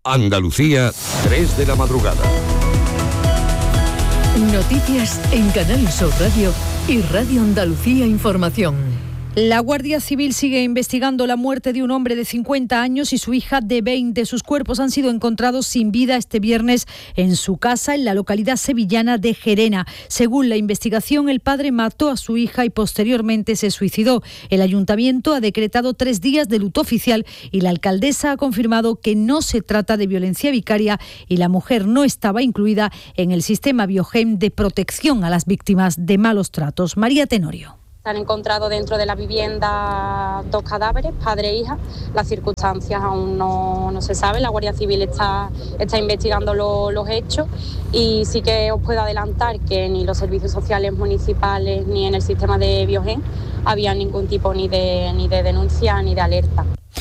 Andalucía, 3 de la madrugada. Noticias en Canal Sur Radio y Radio Andalucía Información. La Guardia Civil sigue investigando la muerte de un hombre de 50 años y su hija de 20. Sus cuerpos han sido encontrados sin vida este viernes en su casa en la localidad sevillana de Gerena. Según la investigación, el padre mató a su hija y posteriormente se suicidó. El ayuntamiento ha decretado 3 días de luto oficial y la alcaldesa ha confirmado que no se trata de violencia vicaria y la mujer no estaba incluida en el sistema Biogen de protección a las víctimas de malos tratos. María Tenorio. Se han encontrado dentro de la vivienda 2 cadáveres, padre e hija. Las circunstancias aún no se saben. La Guardia Civil está investigando los hechos y sí que os puedo adelantar que ni los servicios sociales municipales ni en el sistema de Biogen había ningún tipo ni de denuncia ni de alerta.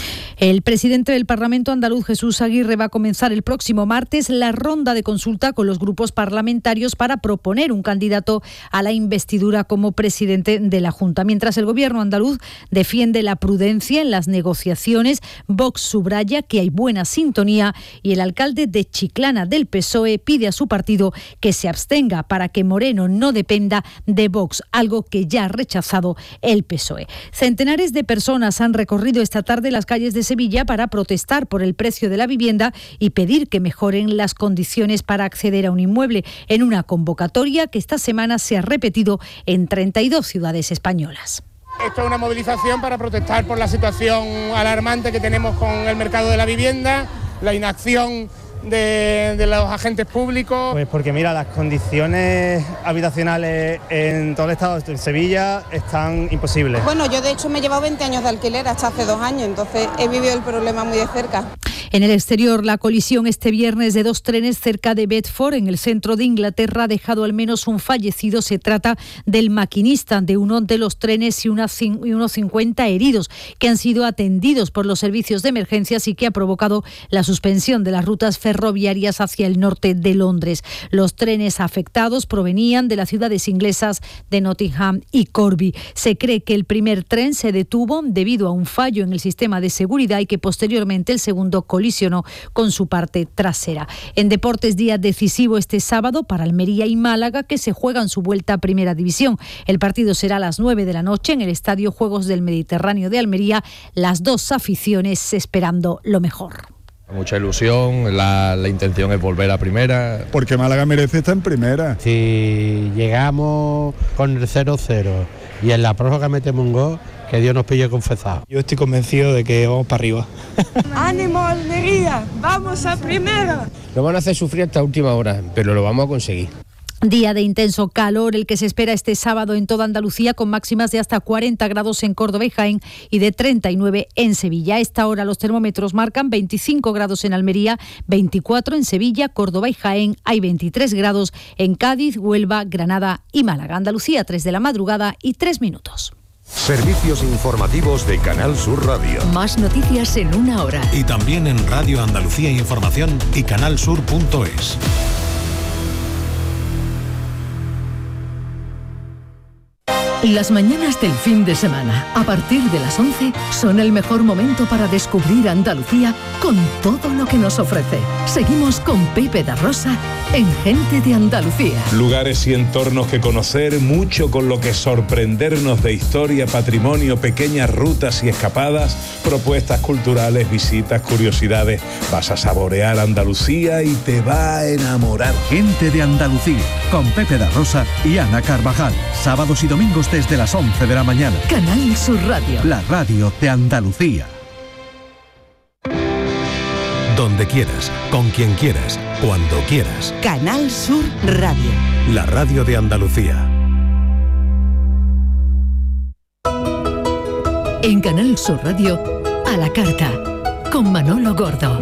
El presidente del Parlamento andaluz, Jesús Aguirre, va a comenzar el próximo martes la ronda de consulta con los grupos parlamentarios para proponer un candidato a la investidura como presidente de la Junta. Mientras el gobierno andaluz defiende la prudencia en las negociaciones, Vox subraya que hay buena sintonía y el alcalde de Chiclana del PSOE pide a su partido que se abstenga para que Moreno no dependa de Vox, algo que ya ha rechazado el PSOE. Centenares de personas han recorrido esta tarde las calles de Sevilla para protestar por el precio de la vivienda y pedir que mejoren las condiciones para acceder a un inmueble, en una convocatoria que esta semana se ha repetido en 32 ciudades españolas. Esto es una movilización para protestar por la situación alarmante que tenemos con el mercado de la vivienda, la inacción de los agentes públicos. Pues porque mira, las condiciones habitacionales en todo el estado de Sevilla están imposibles. Bueno, yo de hecho me he llevado 20 años de alquiler hasta hace 2 años, entonces he vivido el problema muy de cerca. En el exterior, la colisión este viernes de 2 trenes cerca de Bedford, en el centro de Inglaterra, ha dejado al menos un fallecido. Se trata del maquinista de uno de los trenes y unos 50 heridos que han sido atendidos por los servicios de emergencias y que ha provocado la suspensión de las rutas ferroviarias hacia el norte de Londres. Los trenes afectados provenían de las ciudades inglesas de Nottingham y Corby. Se cree que el primer tren se detuvo debido a un fallo en el sistema de seguridad y que posteriormente el segundo colisionó con su parte trasera. En deportes, día decisivo este sábado para Almería y Málaga, que se juegan su vuelta a Primera División. El partido será a las 9 de la noche en el Estadio Juegos del Mediterráneo de Almería, las 2 aficiones esperando lo mejor. Mucha ilusión, la intención es volver a Primera. Porque Málaga merece estar en Primera. Si llegamos con el 0-0 y en la prórroga metemos un gol, que Dios nos pille confesado. Yo estoy convencido de que vamos para arriba. ¡Ánimo, Almería! ¡Vamos a Primera! Lo van a hacer sufrir hasta última hora, pero lo vamos a conseguir. Día de intenso calor el que se espera este sábado en toda Andalucía, con máximas de hasta 40 grados en Córdoba y Jaén y de 39 en Sevilla. A esta hora los termómetros marcan 25 grados en Almería, 24 en Sevilla, Córdoba y Jaén. Hay 23 grados en Cádiz, Huelva, Granada y Málaga. Andalucía, 3 de la madrugada y 3 minutos. Servicios informativos de Canal Sur Radio. Más noticias en 1 hora. Y también en Radio Andalucía Información y canalsur.es. Las mañanas del fin de semana, a partir de las 11, son el mejor momento para descubrir Andalucía con todo lo que nos ofrece. Seguimos con Pepe da Rosa en Gente de Andalucía. Lugares y entornos que conocer, mucho con lo que sorprendernos de historia, patrimonio, pequeñas rutas y escapadas, propuestas culturales, visitas, curiosidades. Vas a saborear Andalucía y te va a enamorar. Gente de Andalucía, con Pepe da Rosa y Ana Carvajal. Sábados y domingos desde las 11 de la mañana. Canal Sur Radio. La radio de Andalucía. Donde quieras, con quien quieras, cuando quieras. Canal Sur Radio. La radio de Andalucía. En Canal Sur Radio, a la carta, con Manolo Gordo.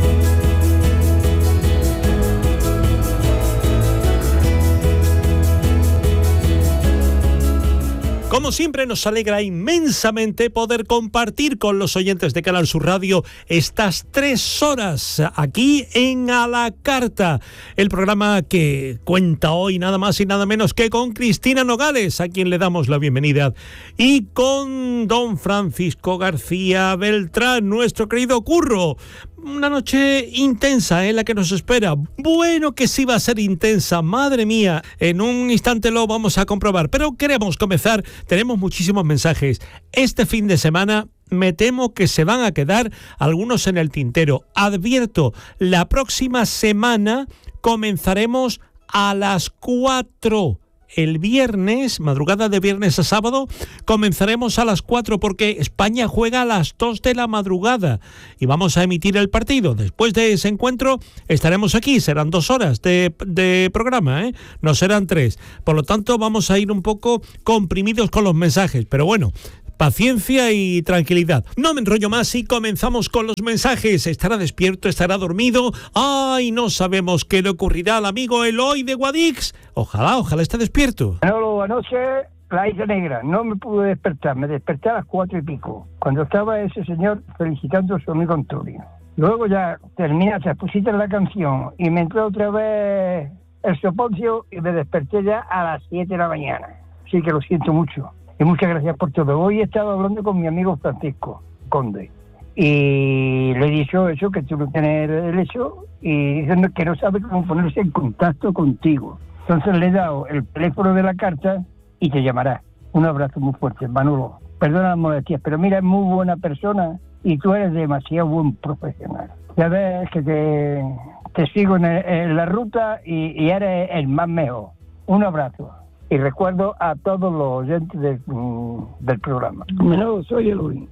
Como siempre, nos alegra inmensamente poder compartir con los oyentes de Canal Sur Radio estas 3 horas aquí en A la Carta, el programa que cuenta hoy nada más y nada menos que con Cristina Nogales, a quien le damos la bienvenida, y con don Francisco García Beltrán, nuestro querido Curro. una noche intensa, la que nos espera. Bueno, que sí va a ser intensa, madre mía. En un instante lo vamos a comprobar. Pero queremos comenzar, tenemos muchísimos mensajes. Este fin de semana me temo que se van a quedar algunos en el tintero. Advierto, la próxima semana comenzaremos a las 4. El viernes, madrugada de viernes a sábado, comenzaremos a las 4 porque España juega a las 2 de la madrugada y vamos a emitir el partido. Después de ese encuentro estaremos aquí, serán 2 horas de programa, no serán 3. Por lo tanto, vamos a ir un poco comprimidos con los mensajes, pero bueno, paciencia y tranquilidad. No me enrollo más y comenzamos con los mensajes. ¿Estará despierto? ¿Estará dormido? ¡Ay! No sabemos qué le ocurrirá al amigo Eloy de Guadix. Ojalá esté despierto. No, anoche la hice negra. No me pude despertar. Me desperté a las 4 y pico, cuando estaba ese señor felicitando a su amigo Antonio. Luego ya terminaste, pusiste la canción y me entró otra vez el soponcio y me desperté ya a las 7 de la mañana. Así que lo siento mucho. Y muchas gracias por todo. Hoy he estado hablando con mi amigo Francisco Conde y le he dicho eso, que tú no tienes el hecho, y diciendo que no sabe cómo ponerse en contacto contigo. Entonces le he dado el teléfono de la carta y te llamará. Un abrazo muy fuerte, Manolo. Perdona las molestias, pero mira, es muy buena persona y tú eres demasiado buen profesional. Ya ves que te sigo en la ruta y eres el más mejor. Un abrazo. Y recuerdo a todos los oyentes del programa. No, soy Eloy.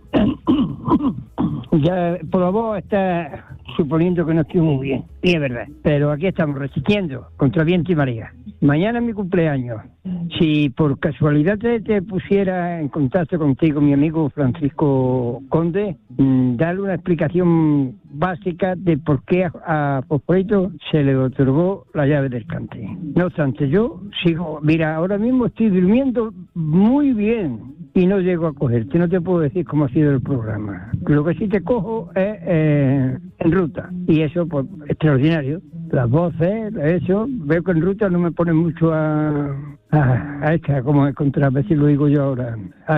Ya por la voz está suponiendo que no estoy muy bien, y es verdad, pero aquí estamos resistiendo contra viento y marea. Mañana es mi cumpleaños. Si por casualidad te pusiera en contacto contigo mi amigo Francisco Conde, darle una explicación básica de por qué a Fosforito se le otorgó la llave del cante. No obstante, yo sigo, mira, ahora mismo estoy durmiendo muy bien y no llego a cogerte, no te puedo decir cómo ha sido el programa. Lo que sí te cojo es en ruta, y eso pues extraordinario. Las voces, eso, veo que en ruta no me ponen mucho a esta, como es contra, a ver si lo digo yo ahora, a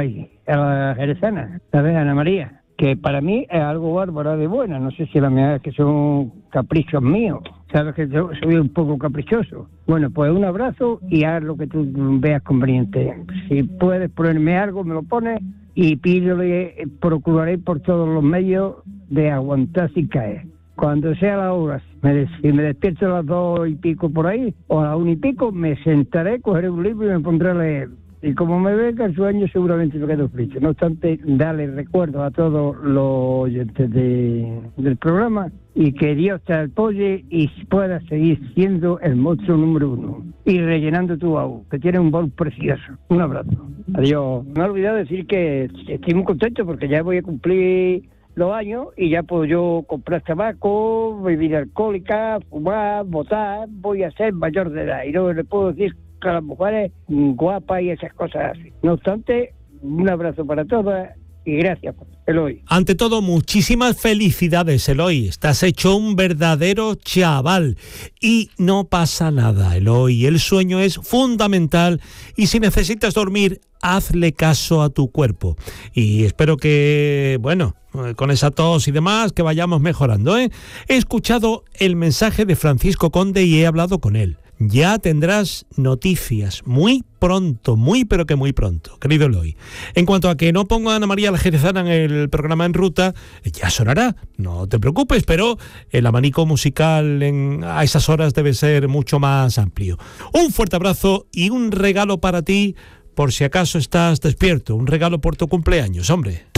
la jerezana, ¿sabes? Ana María, que para mí es algo bárbaro de buena. No sé si la mía es que son caprichos míos, sabes que yo soy un poco caprichoso. Bueno, pues un abrazo y haz lo que tú veas conveniente. Si puedes ponerme algo, me lo pones, y procuraré por todos los medios de aguantar sin caer. Cuando sea la hora, si me despierto a las 2 y pico por ahí, o a las 1 y pico, me sentaré, cogeré un libro y me pondré a leer. Y como me venga el sueño, seguramente me quedo frito. No obstante, darle recuerdo a todos los oyentes del programa, y que Dios te apoye y puedas seguir siendo el monstruo número 1 y rellenando tu baúl, que tiene un baúl precioso. Un abrazo. Adiós. Me he olvidado decir que estoy muy contento porque ya voy a cumplir los años y ya puedo yo comprar tabaco, bebida alcohólica, fumar, votar. Voy a ser mayor de edad y no le puedo decir a las mujeres guapas y esas cosas así. No obstante, un abrazo para todas y gracias, Eloy. Ante todo, muchísimas felicidades, Eloy. Estás hecho un verdadero chaval y no pasa nada, Eloy. El sueño es fundamental y si necesitas dormir, hazle caso a tu cuerpo. Y espero que, bueno, con esa tos y demás, que vayamos mejorando, ¿eh? He escuchado el mensaje de Francisco Conde y he hablado con él. Ya tendrás noticias muy pronto, pero que muy pronto, querido Eloy. En cuanto a que no pongo a Ana María la jerezana en el programa En Ruta, ya sonará, no te preocupes, pero el abanico musical a esas horas debe ser mucho más amplio. Un fuerte abrazo y un regalo para ti, por si acaso estás despierto, un regalo por tu cumpleaños, hombre.